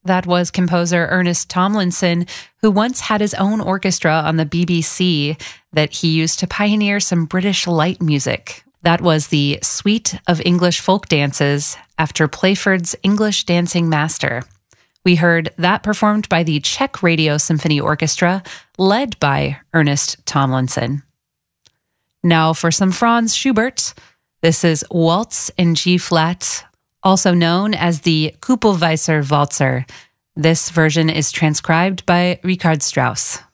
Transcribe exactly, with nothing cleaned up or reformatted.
That was composer Ernest Tomlinson, who once had his own orchestra on the B B C that he used to pioneer some British light music. That was the Suite of English Folk Dances after Playford's English Dancing Master. We heard that performed by the Czech Radio Symphony Orchestra, led by Ernest Tomlinson. Now for some Franz Schubert. This is Waltz in G-flat, also known as the Kupelwieser Walzer. This version is transcribed by Richard Strauss.